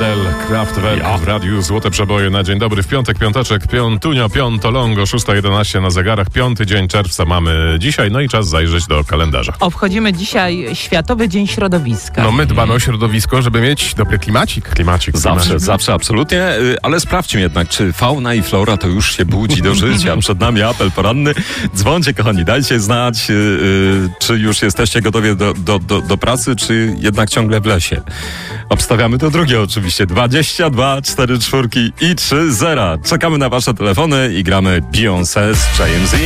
Adele, Kraftwerk w radiu Złote Przeboje na dzień dobry. W piątek, piąteczek, piątunio, piątolongo, 6:11 na zegarach. 5 dzień czerwca mamy dzisiaj, no i czas zajrzeć do kalendarza. Obchodzimy dzisiaj Światowy Dzień Środowiska. No my dbamy o środowisko, żeby mieć dobry klimacik. Zawsze, absolutnie. Ale sprawdźmy jednak, czy fauna i flora to już się budzi do życia. Przed nami apel poranny. Dzwońcie, kochani, dajcie znać, czy już jesteście gotowi do pracy, czy jednak ciągle w lesie. Obstawiamy to drugie oczywiście. 22 4 4 i 3 0. Czekamy na wasze telefony i gramy Beyoncé z Jay-Z.